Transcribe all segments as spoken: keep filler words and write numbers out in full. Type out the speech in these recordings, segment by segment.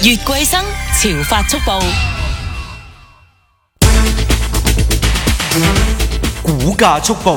月桂生潮發速報， 股價速報。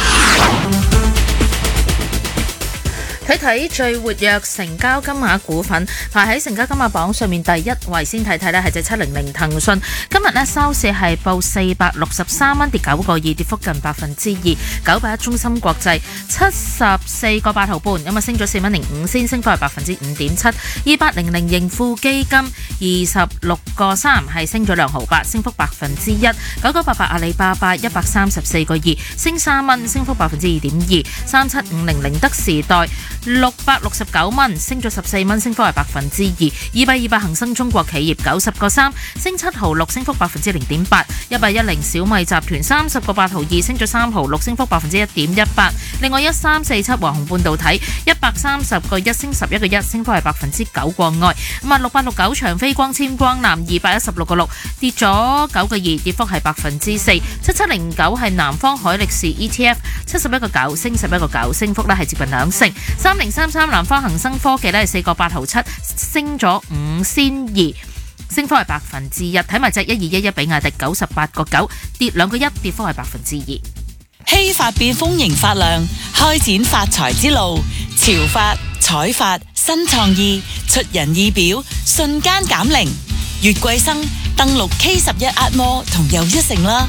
睇睇最活躍成交金額股份，排喺成交金額榜上面第一位，先睇睇呢係隻七零零騰訊。今日呢收市係報四百六十三蚊，跌九個二，跌幅近百分之二。九百一中芯國際七十四個八毫半，咁啊升咗四蚊零五仙，升幅係百分之五點七。二八零零盈富基金二十六個三，係升咗兩毫八，升幅百分之一。九九八八阿里巴巴一百三十四個二，升三蚊，升幅百分之二點二。三七五零寧德時代六百六十九蚊，升咗十四蚊，升幅係百分之二。二百二百恒生中國企業九十個三，升七毫六，升幅百分之零點八。一百一零小米集團三十個八毫二，升咗三毫六，升幅百分之一點一八。另外一三四七華虹半導體一百三十個一，升十一個一，升幅係百分之九個外。咁啊六八六九長飛光纖光纜二百一十六個六，跌咗九個二，跌幅係百分之四。七七零九係南方海力士 E T F 七十一個九，升十一個九，升幅咧係接近兩成。三零三三南方恒生科技咧係四個八毫七，升咗五仙二，升幅係百分之一。睇埋隻一二一一比亞迪九十八個九，跌兩個一，跌幅係百分之二。 希發變豐盈發亮，開展發財之路。潮發、彩發、新創意，出人意表，瞬間減齡。月桂生登錄 K 十一壓摩同又一城啦。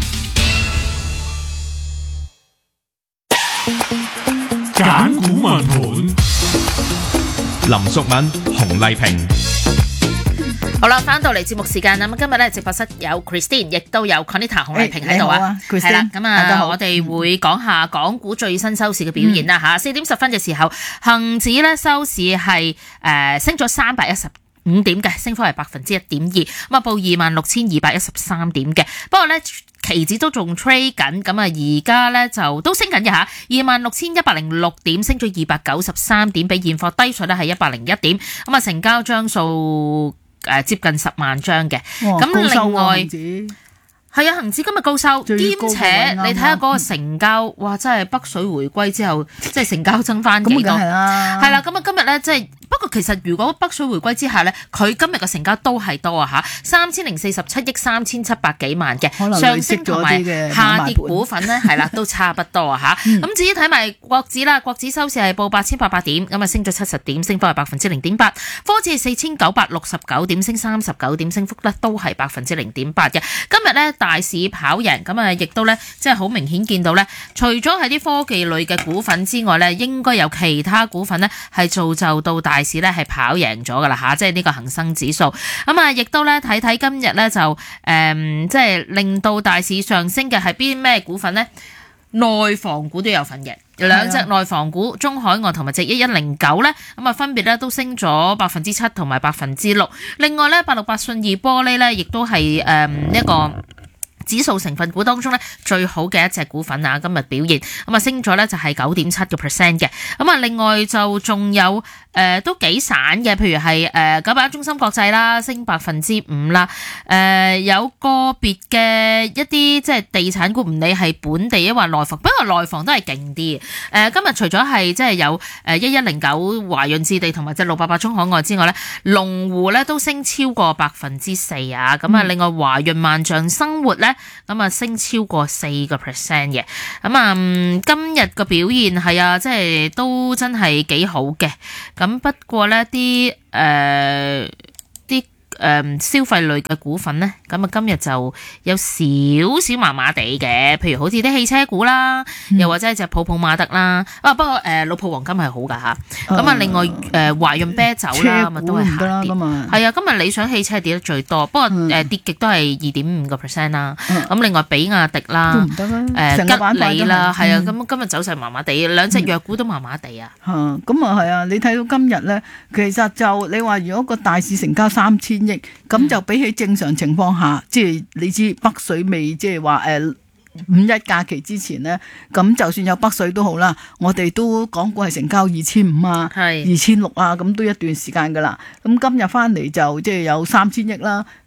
揀股問盤，林淑敏、洪麗萍。 好啦，翻到嚟節目時間啦，咁今日咧直播室有 Christine， 亦都有 Conita 洪麗萍喺度啊，係啦，咁啊，我哋會講下港股最新收市嘅表現啦吓。四點十分嘅時候，恒指咧收市係誒升咗三百一十五點嘅，升幅係百分之一點二，咁啊報二萬六千二百一十三點嘅。不過咧期指都仲 trade 緊，咁啊而家咧就都升緊嘅吓，二萬六千一百零六點，升咗二百九十三點，比現貨低水咧係一百零一點，咁啊成交張數誒、呃、接近十萬張嘅。咁另外係啊，恒指今日高收，兼且你睇下嗰個成交，嗯、哇！真係北水回歸之後，即係成交增翻幾多？係啦，係啦。咁啊，今日咧即係不過其實如果北水回歸之下咧，佢今日嘅成交都係多啊嚇，三千零四十七億三千七百幾萬嘅，上升同埋下跌股份咧係啦都差不多啊嚇。咁、嗯、至於睇埋國指啦，國指收市係報八千八百點，咁啊升咗七十點，升幅係百分之零點八。科指係四千九百六十九點，升三十九點，升幅咧都係百分之零點八嘅。今日咧大市跑贏，咁啊亦都咧即係好明顯見到咧，除咗係啲科技類嘅股份之外咧，應該有其他股份咧係造就到大市咧係跑贏咗噶啦吓，即係呢個恒生指數。咁啊亦都咧睇睇今日咧就誒、嗯、即係令到大市上升嘅係邊咩股份咧？內房股都有份嘅，兩隻內房股中海外同埋隻一一零九咧，咁啊分別咧都升咗百分之七同埋百分之六。另外咧八六八信義玻璃咧，亦都係誒一個指數成分股當中咧最好嘅一隻股份啊，今日表現咁啊升咗咧就係九點七個 percent 嘅。咁啊另外就仲有誒、呃、都幾散嘅，譬如係誒九百一中芯國際啦，升百分之五啦。誒、呃、有個別嘅一啲即係地產股，唔理係本地抑或內房，不過內房都係勁啲嘅。誒、呃、今日除咗係即係有誒一一零九華潤置地同埋隻六八八中海外之外咧，龍湖咧都升超過百分之四啊。咁啊另外華潤萬象生活咧，咁啊升超過四個 percent 嘅，咁啊今日個表現係啊，即係都真係幾好嘅。咁不過呢啲誒啲誒消費類嘅股份呢，咁啊今日就有少少麻麻地嘅，譬如好似啲汽車股啦，嗯、又或者係隻普普馬特啦。啊，不過誒、呃、老普黃金係好噶吓。咁啊、呃，另外誒、呃、華潤啤酒啦，咁啊都係下跌。係啊，今日理想汽車跌得最多，不過誒、嗯呃、跌極都係二點五個 percent 啦。咁、嗯、另外比亞迪啦，誒、呃、吉利啦，係啊，咁、嗯、今日走勢麻麻地，兩隻藥股都麻麻地啊。 嚇、嗯，咁啊係啊，你睇到今日咧，其實就你話如果個大市成交三千億，咁就比起正常情況下，嗯、即係你知北水未即係話誒五一假期之前呢，咁就算有北水都好啦，我哋都講過係成交二千五啊，二千六啊，咁都一段時間噶啦。咁今日翻嚟就即係有三千億啦。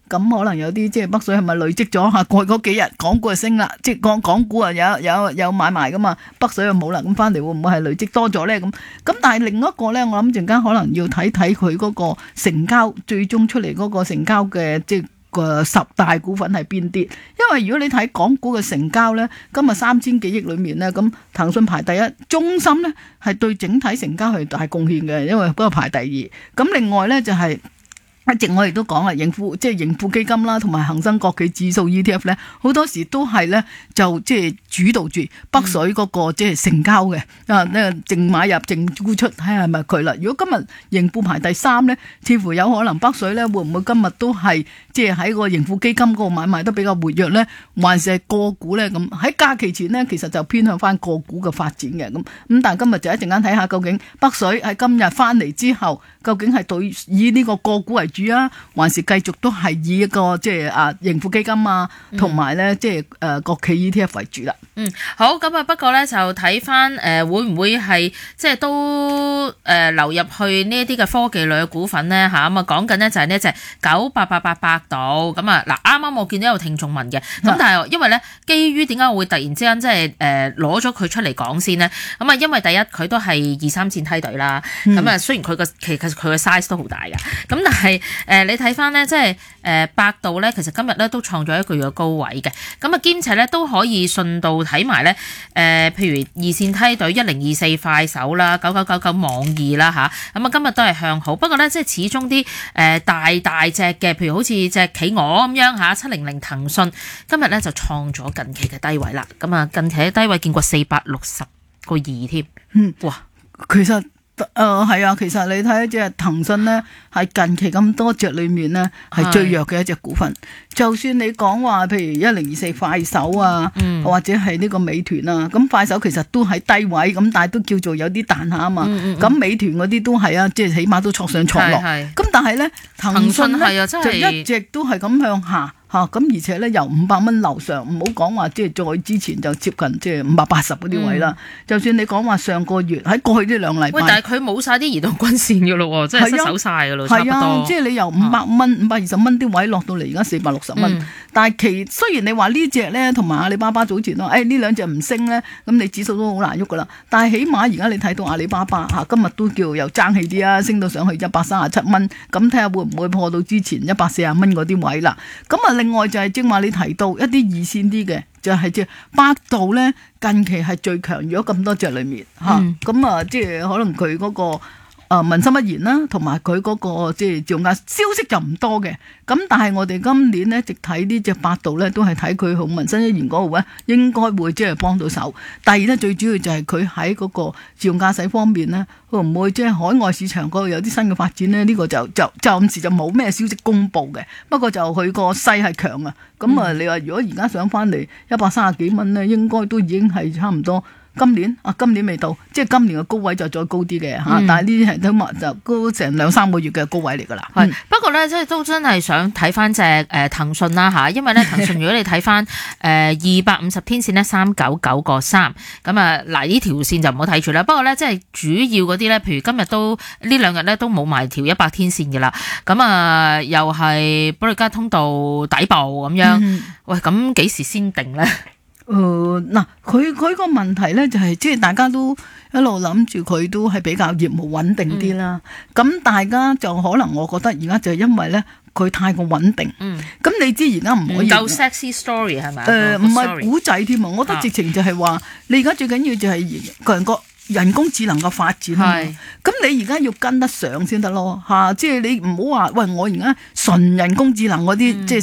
咁可能有啲即係北水係咪累積咗嚇過去嗰幾日港股就升啦，即係港港股啊有有有買賣噶嘛，北水又冇啦，咁翻嚟會唔會係累積多咗咧？咁咁但係另一個咧，我諗陣間可能要睇睇佢嗰個成交最終出嚟嗰個成交嘅即係個十大股份係邊啲？因為如果你睇港股嘅成交咧，今日三千幾億裏面咧，咁騰訊排第一，中芯咧係對整體成交係大貢獻嘅，因為不過排第二。咁另外咧就係、是。一直我哋都講啦，盈富即係盈富基金啦，同埋恒生國企指數 E T F 咧，好多時都係咧就即係主導住北水嗰個即係成交嘅啊，呢淨買入淨沽出，睇下係咪佢啦。如果今日盈富排第三咧，似乎有可能北水咧會唔會今日都係即係喺個盈富基金嗰個買賣都比較活躍咧，還是係個股咧？咁喺假期前咧，其實就偏向翻個股嘅發展嘅咁咁，但係今日就一陣間睇下究竟北水喺今日翻嚟之後，究竟係對以呢個個股為主啊，還是繼續都係以一個即係啊盈富基金啊，同埋咧即係誒國企 E T F 為主啦。 嗯，好，咁啊，不過咧就睇翻誒會唔會係即係都誒、呃、流入去呢一啲嘅科技類嘅股份咧嚇，咁啊講緊呢就係呢隻九八八八百度咁啊，嗱啱啱我見到有聽眾問嘅，咁但係因為咧基於點解我會突然之間即係誒攞咗佢出嚟講先呢？咁啊因為第一佢都係二三線梯隊啦，咁啊、嗯、雖然佢個其實佢嘅 size 都好大㗎，咁但係誒、呃、你睇翻咧即係誒百度咧，其實今日咧都創咗一個月嘅高位嘅，咁啊兼且咧都可以順道睇埋咧誒，譬如二線梯隊一零二四快手啦，九九九九網易啦吓，咁啊今日都係向好，不過咧即係始終啲誒大大隻嘅，譬如好似隻企鵝咁樣吓，七零零騰訊今日咧就創咗近期嘅低位啦，咁啊近期嘅低位見過四百六十個二添，嗯，哇， 其實。誒係、呃、啊，其實你睇一隻騰訊咧，係近期咁多隻裏面咧係最弱嘅一隻股份。是就算你講話，譬如一零二四快手啊，嗯、或者係呢個美團啊，咁快手其實都喺低位，咁但係都叫做有啲彈下啊嘛。咁、嗯嗯、美團嗰啲都係啊，即係起碼都挫上挫落。咁但係咧，騰訊咧就一直都係咁向下。嚇咁、啊、而且咧由五百蚊樓上，唔好講話即係再之前就接近即係五百八十嗰啲位啦。嗯、就算你講話上個月喺過去呢兩禮拜， 但係佢冇晒啲移動均線嘅咯喎，即係失守晒嘅咯，差唔多。係啊， 即係你由五百蚊、五百二十蚊啲位落到嚟而家四百六十蚊。嗯、但係其雖然你話呢隻咧同埋阿里巴巴早前咯，誒呢兩隻唔升咧，咁你指數都好難喐噶啦。但係起碼而家你睇到阿里巴巴嚇、啊，今日都叫又爭氣啲啊，升到上去一百三十七蚊。咁睇下會唔會破到之前一百四十蚊嗰啲位啦？咁啊〜另外就係正話你提到一啲二線啲嘅，就係即係百度咧，近期係最強，如果咁多隻裏面嚇，咁、嗯、啊即係可能佢嗰、嗰個。誒民心一言啦，同埋佢嗰個即係漲價消息就唔多嘅，咁但係我哋今年咧，直睇呢隻百度咧，都係睇佢好民心一言嗰度咧，應該會即係幫到手。第二咧，最主要就係佢喺嗰個自動駕駛方面咧，會唔會即係海外市場嗰度有啲新嘅發展咧？呢、呢個就就暫時就冇咩消息公布嘅。不過就佢個勢係強啊，咁啊，你話如果而家上翻嚟一百三十幾蚊咧，應該都已經係差唔多。今年啊，今年未到，即係今年嘅高位就再高啲嘅嚇，嗯、但係呢啲係都咪就高成兩三個月嘅高位嚟㗎啦。係、嗯，不過咧，即係都真係想睇翻隻誒騰訊啦嚇，因為咧騰訊如果你睇翻誒二百五十天線咧三九九個三，咁啊嗱呢條線就唔好睇住啦。不過咧，即係主要嗰啲咧，譬如今日都呢兩日咧都冇埋條一百天線嘅啦。咁啊又係保利加通道底部咁樣，嗯、喂咁幾時先定咧？誒嗱，佢佢個問題咧就係、是，即係大家都一路諗住佢都係比較業務穩定啲啦。咁、嗯、大家就可能我覺得而家就係因為咧佢太過穩定。嗯。咁你知而家唔可以。 夠 sexy story 係咪？ 誒唔係古仔添啊！我覺得直情就係話，你而家最緊要就係個人個人工智能嘅發展啊。係。咁你而家要跟得上先得咯嚇，即係你唔好話喂我而家純人工智能嗰啲，即係